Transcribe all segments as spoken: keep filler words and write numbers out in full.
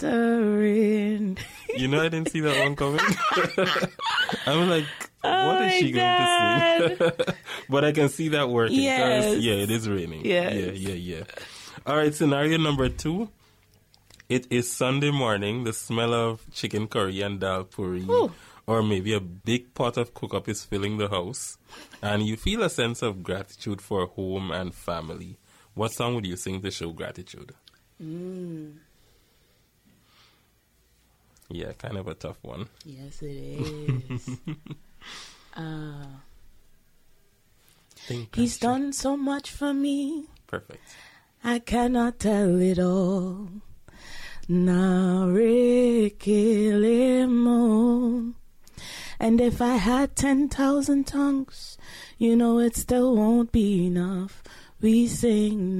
festering. You know, I didn't see that one coming. I'm like, what Oh is she my going to sing? But I can see that working. 'cause, Yes. Yeah, it is raining. Yes. Yeah, yeah, yeah. All right, scenario number two. It is Sunday morning. The smell of chicken curry and dal puri, Ooh. or maybe a big pot of cook-up is filling the house, and you feel a sense of gratitude for home and family. What song would you sing to show gratitude? Mm. Yeah, kind of a tough one. Yes, it is. uh, Think he's gratitude. done so much for me. Perfect. I cannot tell it all. Narikilimo. And if I had ten thousand tongues, you know it still won't be enough. We sing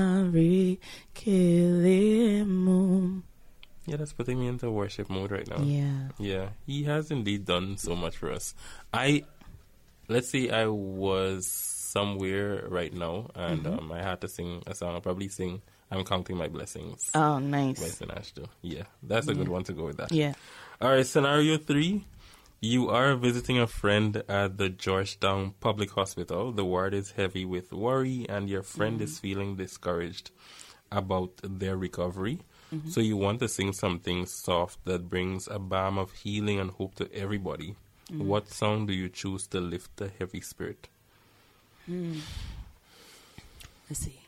Narikilimo. Yeah, that's putting me into worship mode right now. Yeah. Yeah, he has indeed done so much for us. I, let's say I was somewhere right now and Mm-hmm. um, I had to sing a song. I'll probably sing I'm Counting My Blessings Oh, by nice. Sinashto. Yeah, that's a Yeah. good one to go with that. Yeah. All right, scenario three. You are visiting a friend at the Georgetown Public Hospital. The ward is heavy with worry and your friend is feeling discouraged about their recovery. Mm-hmm. So you want to sing something soft that brings a balm of healing and hope to everybody. Mm. What song do you choose to lift the heavy spirit? Mm. Let's see.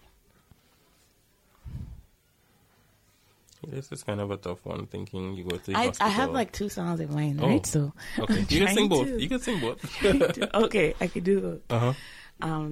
This is kind of a tough one, thinking you go to the I, hospital. I have like two songs in mind, Oh, right? So Okay, I'm you can sing trying both. to- You can sing both. Okay, I could do uh-huh. um